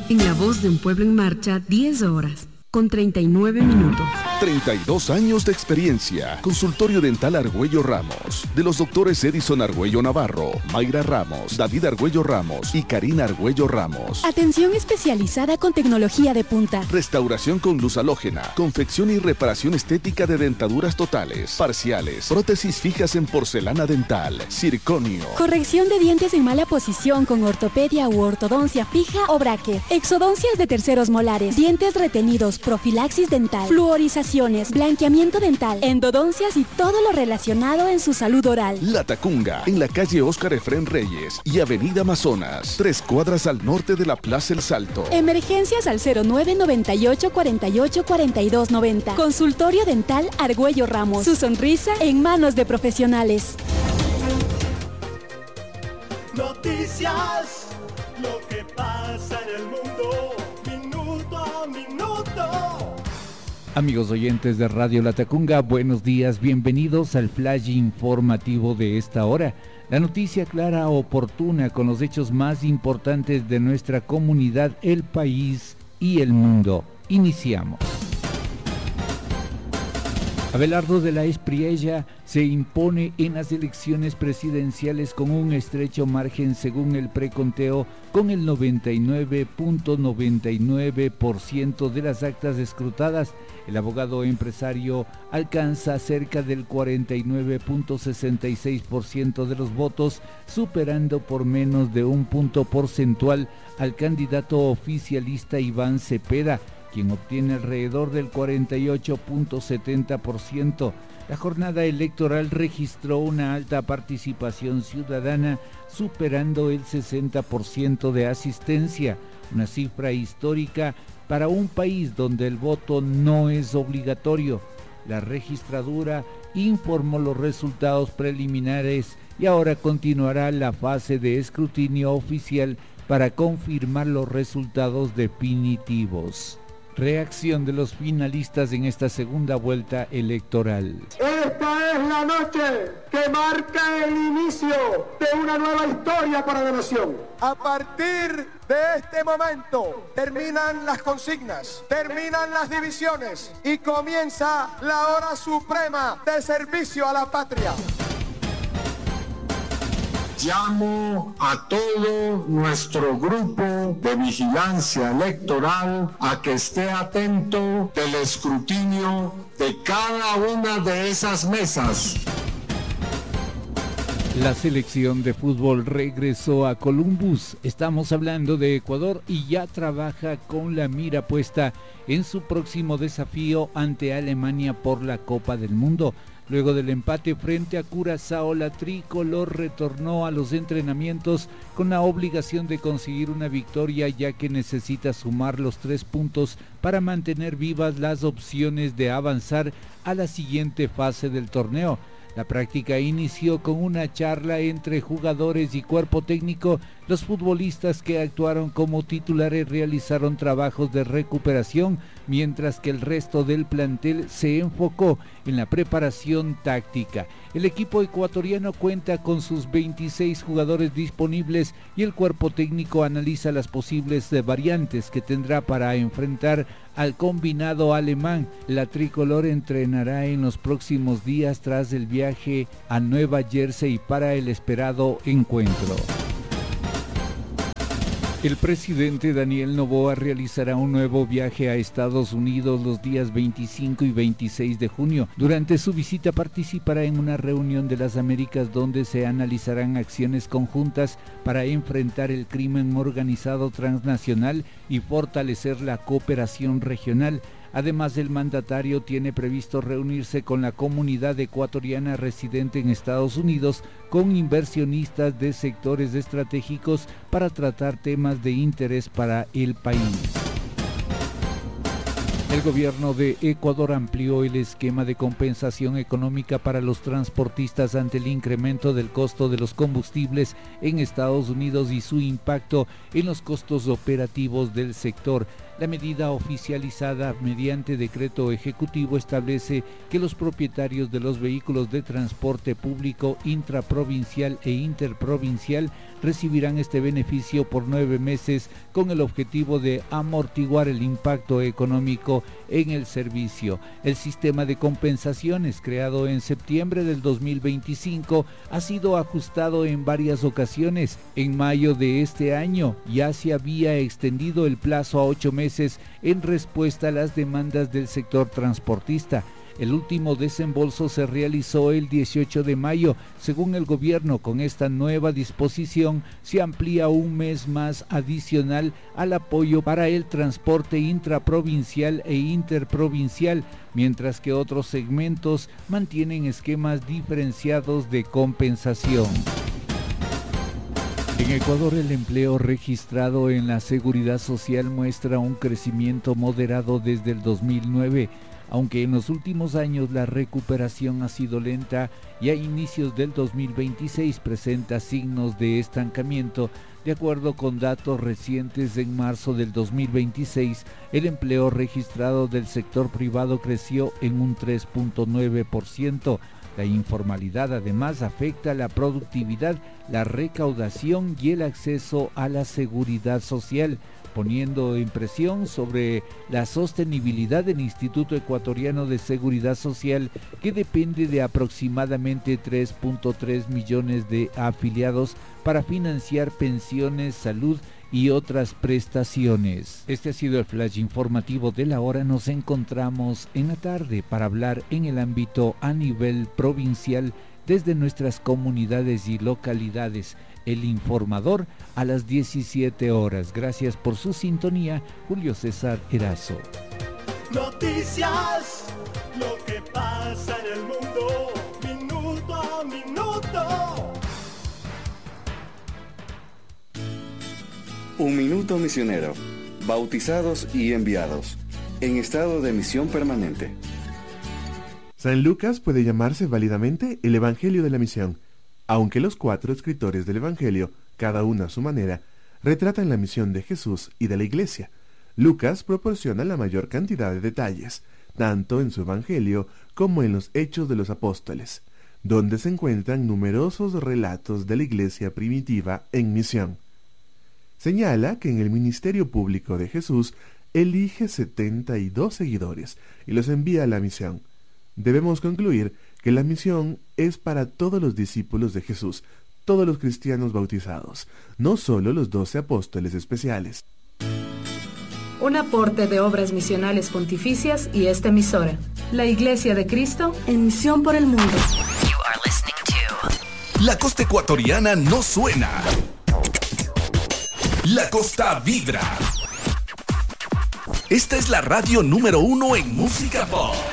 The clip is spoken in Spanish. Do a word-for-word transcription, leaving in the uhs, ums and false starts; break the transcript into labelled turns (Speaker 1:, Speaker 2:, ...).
Speaker 1: En La Voz de un Pueblo en Marcha, diez horas, con treinta y nueve minutos.
Speaker 2: treinta y dos años de experiencia. Consultorio Dental Argüello Ramos. De los doctores Edison Argüello Navarro, Mayra Ramos, David Argüello Ramos y Karina Argüello Ramos.
Speaker 3: Atención especializada con tecnología de punta.
Speaker 2: Restauración con luz halógena. Confección y reparación estética de dentaduras totales, parciales. Prótesis fijas en porcelana dental. Circonio.
Speaker 3: Corrección de dientes en mala posición con ortopedia u ortodoncia fija o bracket. Exodoncias de terceros molares. Dientes retenidos. Profilaxis dental. Fluorizaciones. Blanqueamiento dental. Endodoncias y todo lo relacionado en su salud oral.
Speaker 2: La Tacunga, en la calle Óscar Efrén Reyes y Avenida Amazonas, tres cuadras al norte de la Plaza El Salto.
Speaker 3: Emergencias al cero nueve noventa y ocho cuarenta y ocho cuarenta y dos noventa. Consultorio Dental Argüello Ramos. Su sonrisa en manos de profesionales.
Speaker 4: Noticias, lo que pasa en el mundo, minuto a minuto.
Speaker 5: Amigos oyentes de Radio La Tacunga, buenos días, bienvenidos al flash informativo de esta hora. La noticia clara, oportuna, con los hechos más importantes de nuestra comunidad, el país y el mundo. Iniciamos. Abelardo de la Espriella se impone en las elecciones presidenciales con un estrecho margen según el preconteo, con el noventa y nueve punto noventa y nueve por ciento de las actas escrutadas. El abogado empresario alcanza cerca del cuarenta y nueve punto sesenta y seis por ciento de los votos, superando por menos de un punto porcentual al candidato oficialista Iván Cepeda, quien obtiene alrededor del cuarenta y ocho punto setenta por ciento. La jornada electoral registró una alta participación ciudadana, superando el sesenta por ciento de asistencia, una cifra histórica para un país donde el voto no es obligatorio. La registradura informó los resultados preliminares y ahora continuará la fase de escrutinio oficial para confirmar los resultados definitivos. Reacción de los finalistas en esta segunda vuelta electoral.
Speaker 6: Esta es la noche que marca el inicio de una nueva historia para la nación. A partir de este momento terminan las consignas, terminan las divisiones y comienza la hora suprema de servicio a la patria.
Speaker 7: Llamo a todo nuestro grupo de vigilancia electoral a que esté atento del escrutinio de cada una de esas mesas.
Speaker 5: La selección de fútbol regresó a Columbus. Estamos hablando de Ecuador y ya trabaja con la mira puesta en su próximo desafío ante Alemania por la Copa del Mundo. Luego del empate frente a Curazao, la tricolor retornó a los entrenamientos con la obligación de conseguir una victoria, ya que necesita sumar los tres puntos para mantener vivas las opciones de avanzar a la siguiente fase del torneo. La práctica inició con una charla entre jugadores y cuerpo técnico. Los futbolistas que actuaron como titulares realizaron trabajos de recuperación, mientras que el resto del plantel se enfocó en la preparación táctica. El equipo ecuatoriano cuenta con sus veintiséis jugadores disponibles y el cuerpo técnico analiza las posibles variantes que tendrá para enfrentar al combinado alemán. La tricolor entrenará en los próximos días tras el viaje a Nueva Jersey para el esperado encuentro. El presidente Daniel Noboa realizará un nuevo viaje a Estados Unidos los días veinticinco y veintiséis de junio. Durante su visita participará en una reunión de las Américas donde se analizarán acciones conjuntas para enfrentar el crimen organizado transnacional y fortalecer la cooperación regional. Además, el mandatario tiene previsto reunirse con la comunidad ecuatoriana residente en Estados Unidos, con inversionistas de sectores estratégicos para tratar temas de interés para el país. El gobierno de Ecuador amplió el esquema de compensación económica para los transportistas ante el incremento del costo de los combustibles en Estados Unidos y su impacto en los costos operativos del sector. La medida oficializada mediante decreto ejecutivo establece que los propietarios de los vehículos de transporte público intraprovincial e interprovincial recibirán este beneficio por nueve meses con el objetivo de amortiguar el impacto económico en el servicio. El sistema de compensaciones creado en septiembre del dos mil veinticinco ha sido ajustado en varias ocasiones. En mayo de este año ya se había extendido el plazo a ocho meses en respuesta a las demandas del sector transportista. El último desembolso se realizó el dieciocho de mayo. Según el gobierno, con esta nueva disposición se amplía un mes más adicional al apoyo para el transporte intraprovincial e interprovincial, mientras que otros segmentos mantienen esquemas diferenciados de compensación. En Ecuador, el empleo registrado en la Seguridad Social muestra un crecimiento moderado desde el dos mil nueve. Aunque en los últimos años la recuperación ha sido lenta y a inicios del dos mil veintiséis presenta signos de estancamiento, de acuerdo con datos recientes en marzo del dos mil veintiséis, el empleo registrado del sector privado creció en un tres punto nueve por ciento. La informalidad además afecta la productividad, la recaudación y el acceso a la seguridad social, poniendo en presión sobre la sostenibilidad del Instituto Ecuatoriano de Seguridad Social, que depende de aproximadamente tres punto tres millones de afiliados para financiar pensiones, salud y otras prestaciones. Este ha sido el flash informativo de la hora. Nos encontramos en la tarde para hablar en el ámbito a nivel provincial desde nuestras comunidades y localidades. El informador a las diecisiete horas. Gracias por su sintonía. Julio César Erazo.
Speaker 4: Noticias, lo que pasa en el mundo, minuto a minuto.
Speaker 8: Un minuto misionero, bautizados y enviados, en estado de misión permanente.
Speaker 9: San Lucas puede llamarse válidamente el Evangelio de la Misión, aunque los cuatro escritores del Evangelio, cada uno a su manera, retratan la misión de Jesús y de la Iglesia. Lucas proporciona la mayor cantidad de detalles, tanto en su Evangelio como en los Hechos de los Apóstoles, donde se encuentran numerosos relatos de la Iglesia primitiva en misión. Señala que en el ministerio público de Jesús elige setenta y dos seguidores y los envía a la misión. Debemos concluir que la misión es para todos los discípulos de Jesús, todos los cristianos bautizados, no solo los doce apóstoles especiales.
Speaker 10: Un aporte de Obras Misionales Pontificias y esta emisora, la Iglesia de Cristo en misión por el mundo.
Speaker 11: You are listening to... La costa ecuatoriana no suena. La costa vibra. Esta es la radio número uno en música pop.